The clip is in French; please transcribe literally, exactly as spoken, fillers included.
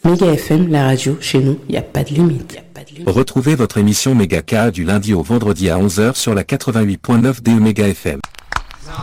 Méga F M, la radio, chez nous, il n'y a pas de limite. Y a pas de limite. Retrouvez votre émission Méga K du lundi au vendredi à onze heures sur la quatre-vingt-huit point neuf D E Méga F M.